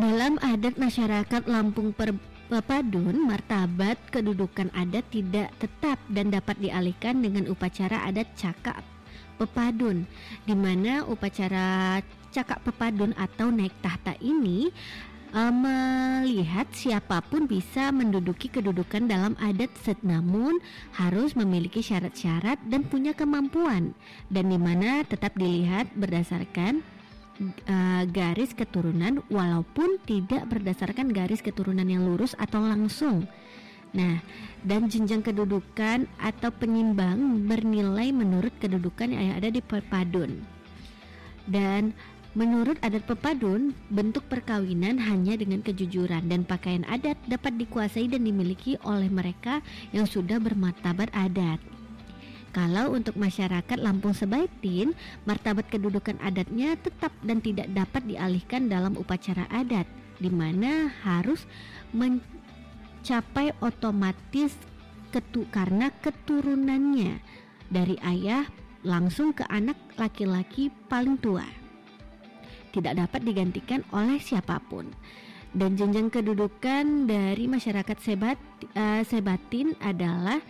Dalam adat masyarakat Lampung Pepadun, martabat kedudukan adat tidak tetap dan dapat dialihkan dengan upacara adat cakak pepadun, di mana upacara cakak pepadun atau naik tahta ini melihat siapapun bisa menduduki kedudukan dalam adat, namun harus memiliki syarat-syarat dan punya kemampuan, dan di mana tetap dilihat berdasarkan garis keturunan walaupun tidak berdasarkan garis keturunan yang lurus atau langsung. Nah, dan jenjang kedudukan atau penyimbang bernilai menurut kedudukan yang ada di pepadun. Dan menurut adat pepadun, bentuk perkawinan hanya dengan kejujuran, dan pakaian adat dapat dikuasai dan dimiliki oleh mereka yang sudah bermartabat adat. Kalau untuk masyarakat Lampung Sebaitin, martabat kedudukan adatnya tetap dan tidak dapat dialihkan dalam upacara adat, di mana harus mencapai otomatis karena keturunannya dari ayah langsung ke anak laki-laki paling tua, tidak dapat digantikan oleh siapapun. Dan jenjang kedudukan dari masyarakat Sebatin adalah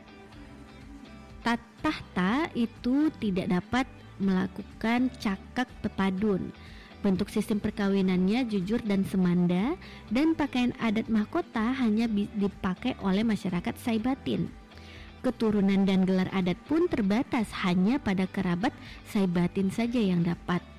tahta itu tidak dapat melakukan cakak pepadun. Bentuk sistem perkawinannya jujur dan semanda, dan pakaian adat mahkota hanya dipakai oleh masyarakat Saibatin. Keturunan dan gelar adat pun terbatas, hanya pada kerabat Saibatin saja yang dapat.